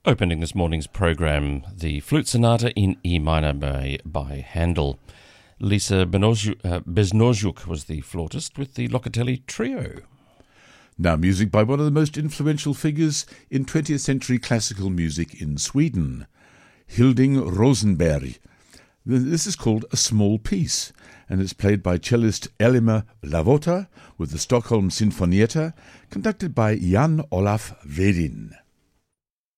Opening this morning's program, the Flute Sonata in E minor by Handel. Lisa Beznoziuk was the flautist with the Locatelli Trio. Now music by one of the most influential figures in 20th century classical music in Sweden, Hilding Rosenberg. This is called A Small Piece, and it's played by cellist Elmer Lavota with the Stockholm Sinfonietta, conducted by Jan Olaf Wedin.